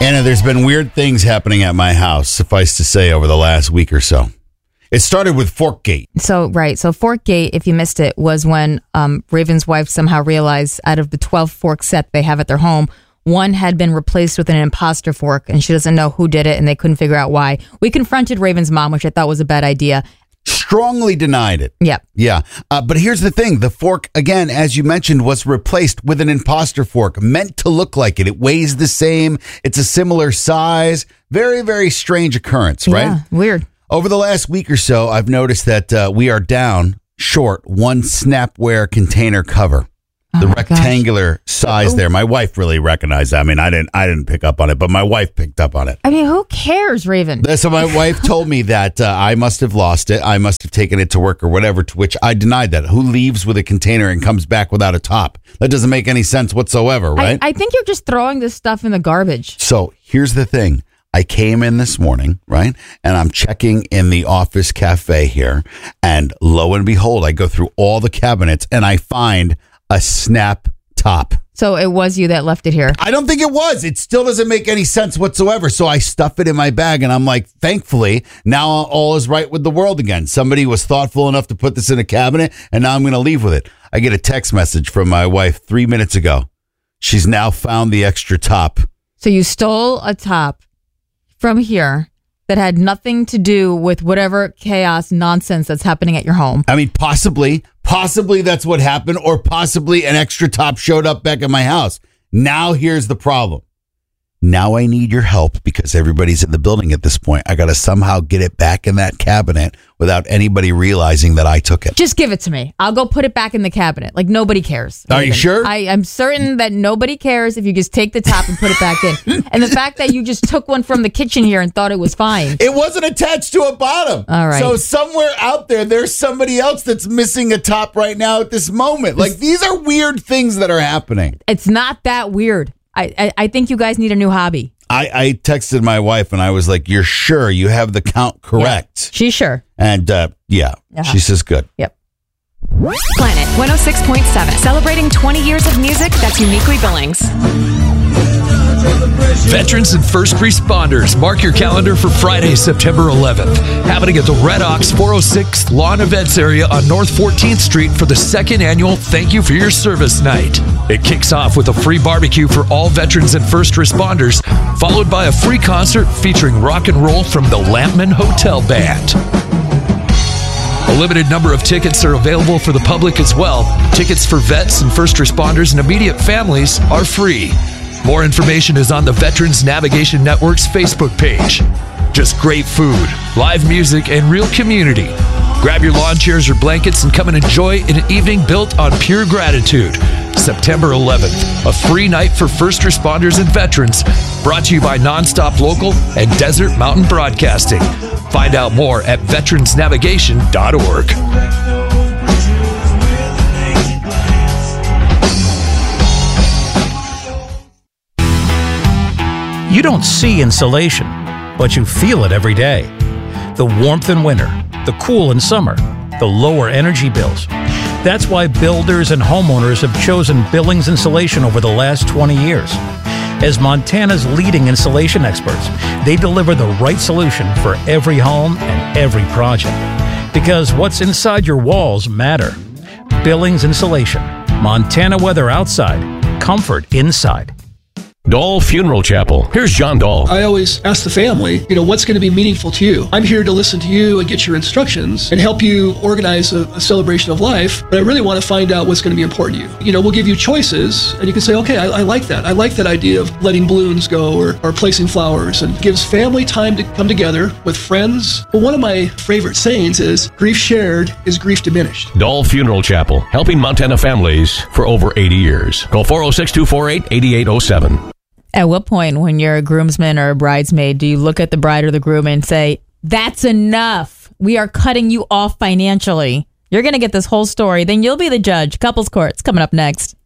Anna, there's been weird things happening at my house, suffice to say, over the last week or so. It started with Forkgate. So Forkgate, if you missed it, was when Raven's wife somehow realized out of the 12 fork set they have at their home, one had been replaced with an imposter fork, and she doesn't know who did it, and they couldn't figure out why. We confronted Raven's mom, which I thought was a bad idea. Strongly denied it. Yep. Yeah. But here's the thing. The fork, again, as you mentioned, was replaced with an imposter fork, meant to look like it. It weighs the same. It's a similar size. Very, very strange occurrence, right? Yeah, weird. Over the last week or so, I've noticed that we are down short one Snapware container cover. The rectangular size there. My wife really recognized that. I mean, I didn't pick up on it, but my wife picked up on it. I mean, who cares, Raven? So my wife told me that I must have lost it. I must have taken it to work or whatever, to which I denied that. Who leaves with a container and comes back without a top? That doesn't make any sense whatsoever, right? I think you're just throwing this stuff in the garbage. So here's the thing. I came in this morning, right? And I'm checking in the office cafe here. And lo and behold, I go through all the cabinets and I find a Snap top. So it was you that left it here. I don't think it was. It still doesn't make any sense whatsoever. So I stuff it in my bag and I'm like, thankfully, now all is right with the world again. Somebody was thoughtful enough to put this in a cabinet and now I'm going to leave with it. I get a text message from my wife 3 minutes ago. She's now found the extra top. So you stole a top from here that had nothing to do with whatever chaos nonsense that's happening at your home. I mean, possibly that's what happened, or possibly an extra top showed up back at my house. Now here's the problem. Now I need your help because everybody's in the building at this point. I got to somehow get it back in that cabinet without anybody realizing that I took it. Just give it to me. I'll go put it back in the cabinet. Like, nobody cares. Are you sure? I'm certain that nobody cares if you just take the top and put it back in. And the fact that you just took one from the kitchen here and thought it was fine. It wasn't attached to a bottom. All right. So somewhere out there's somebody else that's missing a top right now at this moment. Like, these are weird things that are happening. It's not that weird. I think you guys need a new hobby. I texted my wife and I was like, "You're sure you have the count correct?" Yeah, she's sure. And she says good. Yep. Planet 106.7, celebrating 20 years of music that's uniquely Billings. Veterans and first responders, mark your calendar for Friday, September 11th. Happening at the Red Ox 406 Lawn Events area on North 14th Street for the second annual Thank You for Your Service Night. It kicks off with a free barbecue for all veterans and first responders, followed by a free concert featuring rock and roll from the Lampman Hotel Band. A limited number of tickets are available for the public as well. Tickets for vets and first responders and immediate families are free. More information is on the Veterans Navigation Network's Facebook page. Just great food, live music, and real community. Grab your lawn chairs or blankets and come and enjoy an evening built on pure gratitude. September 11th, a free night for first responders and veterans, brought to you by Nonstop Local and Desert Mountain Broadcasting. Find out more at veteransnavigation.org. You don't see insulation, but you feel it every day. The warmth in winter, the cool in summer, the lower energy bills. That's why builders and homeowners have chosen Billings Insulation over the last 20 years. As Montana's leading insulation experts, they deliver the right solution for every home and every project. Because what's inside your walls matter. Billings Insulation. Montana weather outside, comfort inside. Dahl Funeral Chapel. Here's John Dahl. I always ask the family, what's going to be meaningful to you? I'm here to listen to you and get your instructions and help you organize a celebration of life, but I really want to find out what's going to be important to you. We'll give you choices, and you can say, okay, I like that. I like that idea of letting balloons go or placing flowers, and gives family time to come together with friends. But one of my favorite sayings is, grief shared is grief diminished. Dahl Funeral Chapel, helping Montana families for over 80 years. Call 406-248-8807. At what point, when you're a groomsman or a bridesmaid, do you look at the bride or the groom and say, that's enough. We are cutting you off financially. You're going to get this whole story. Then you'll be the judge. Couples Court's coming up next.